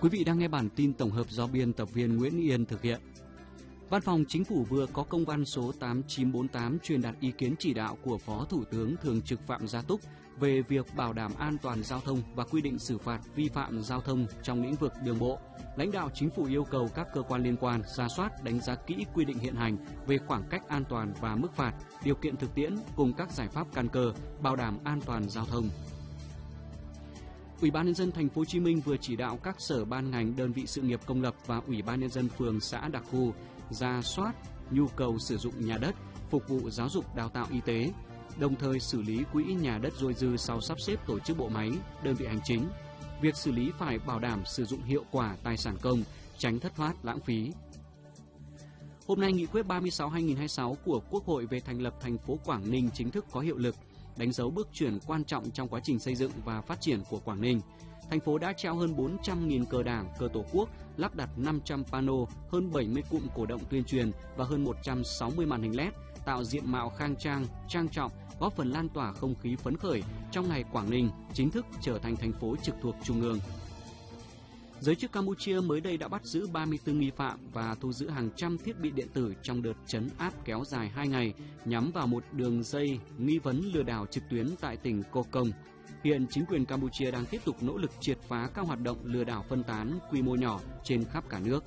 Quý vị đang nghe bản tin tổng hợp do biên tập viên Nguyễn Yên thực hiện. Văn phòng Chính phủ vừa có công văn số 8948 truyền đạt ý kiến chỉ đạo của Phó Thủ tướng Thường trực Phạm Gia Túc về việc bảo đảm an toàn giao thông và quy định xử phạt vi phạm giao thông trong lĩnh vực đường bộ. Lãnh đạo Chính phủ yêu cầu các cơ quan liên quan rà soát, đánh giá kỹ quy định hiện hành về khoảng cách an toàn và mức phạt, điều kiện thực tiễn cùng các giải pháp căn cơ bảo đảm an toàn giao thông. Ủy ban nhân dân thành phố Hồ Chí Minh vừa chỉ đạo các sở ban ngành, đơn vị sự nghiệp công lập và Ủy ban nhân dân phường xã đặc khu rà soát nhu cầu sử dụng nhà đất phục vụ giáo dục, đào tạo, y tế, đồng thời xử lý quỹ nhà đất dôi dư sau sắp xếp tổ chức bộ máy, đơn vị hành chính. Việc xử lý phải bảo đảm sử dụng hiệu quả tài sản công, tránh thất thoát lãng phí. Hôm nay, Nghị quyết 36/2026 của Quốc hội về thành lập thành phố Quảng Ninh chính thức có hiệu lực, đánh dấu bước chuyển quan trọng trong quá trình xây dựng và phát triển của Quảng Ninh. Thành phố đã treo hơn 400.000 cờ đảng, cờ tổ quốc, lắp đặt 500 pano, hơn 70 cụm cổ động tuyên truyền và hơn 160 màn hình LED, tạo diện mạo khang trang, trang trọng, góp phần lan tỏa không khí phấn khởi trong ngày Quảng Ninh chính thức trở thành thành phố trực thuộc Trung ương. Giới chức Campuchia mới đây đã bắt giữ 34 nghi phạm và thu giữ hàng trăm thiết bị điện tử trong đợt trấn áp kéo dài 2 ngày nhắm vào một đường dây nghi vấn lừa đảo trực tuyến tại tỉnh Cô Công. Hiện chính quyền Campuchia đang tiếp tục nỗ lực triệt phá các hoạt động lừa đảo phân tán quy mô nhỏ trên khắp cả nước.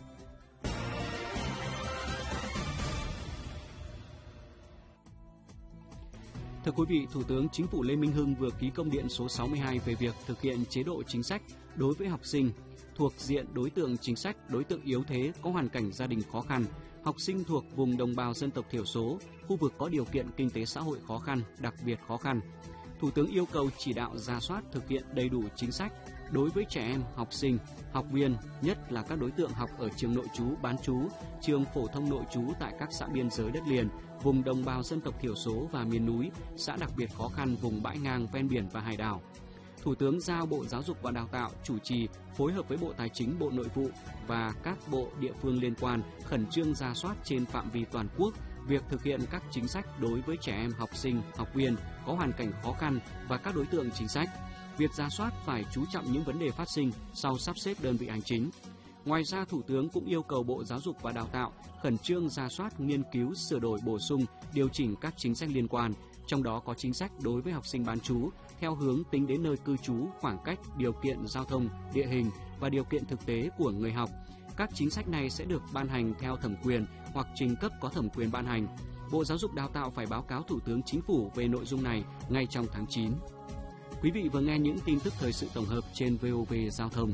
Thưa quý vị, Thủ tướng Chính phủ Lê Minh Hưng vừa ký công điện số 62 về việc thực hiện chế độ chính sách đối với học sinh thuộc diện đối tượng chính sách, đối tượng yếu thế có hoàn cảnh gia đình khó khăn, học sinh thuộc vùng đồng bào dân tộc thiểu số, khu vực có điều kiện kinh tế xã hội khó khăn, đặc biệt khó khăn. Thủ tướng yêu cầu chỉ đạo rà soát thực hiện đầy đủ chính sách đối với trẻ em, học sinh, học viên, nhất là các đối tượng học ở trường nội trú, bán trú, trường phổ thông nội trú tại các xã biên giới đất liền, vùng đồng bào dân tộc thiểu số và miền núi, xã đặc biệt khó khăn, vùng bãi ngang ven biển và hải đảo. Thủ tướng giao Bộ Giáo dục và Đào tạo chủ trì phối hợp với Bộ Tài chính, Bộ Nội vụ và các bộ địa phương liên quan khẩn trương rà soát trên phạm vi toàn quốc việc thực hiện các chính sách đối với trẻ em, học sinh, học viên có hoàn cảnh khó khăn và các đối tượng chính sách. Việc rà soát phải chú trọng những vấn đề phát sinh sau sắp xếp đơn vị hành chính. Ngoài ra, Thủ tướng cũng yêu cầu Bộ Giáo dục và Đào tạo khẩn trương rà soát, nghiên cứu, sửa đổi, bổ sung, điều chỉnh các chính sách liên quan, trong đó có chính sách đối với học sinh bán trú, theo hướng tính đến nơi cư trú, khoảng cách, điều kiện giao thông, địa hình và điều kiện thực tế của người học. Các chính sách này sẽ được ban hành theo thẩm quyền hoặc trình cấp có thẩm quyền ban hành. Bộ Giáo dục Đào tạo phải báo cáo Thủ tướng Chính phủ về nội dung này ngay trong tháng 9. Quý vị vừa nghe những tin tức thời sự tổng hợp trên VOV Giao thông.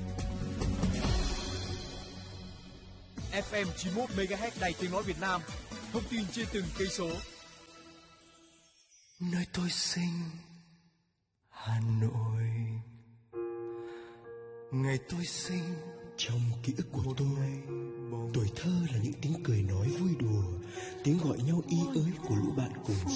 FM 91 MHz Đài Tiếng nói Việt Nam, thông tin trên từng cây số. Nơi tôi sinh, Hà Nội. Ngày tôi sinh, trong ký ức của tôi, tuổi thơ là những tiếng cười nói vui đùa, tiếng gọi nhau y ới của lũ bạn cùng